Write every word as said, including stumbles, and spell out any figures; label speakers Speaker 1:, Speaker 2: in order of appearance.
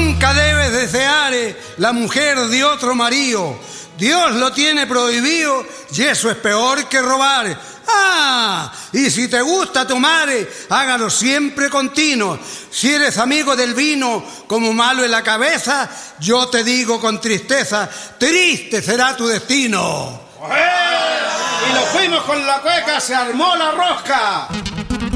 Speaker 1: Nunca debes desear la mujer de otro marido. Dios lo tiene prohibido y eso es peor que robar. Ah, y si te gusta tomar, hágalo siempre continuo. Si eres amigo del vino como malo en la cabeza, yo te digo con tristeza, triste será tu destino.
Speaker 2: Y nos fuimos con la cueca, se armó la rosca.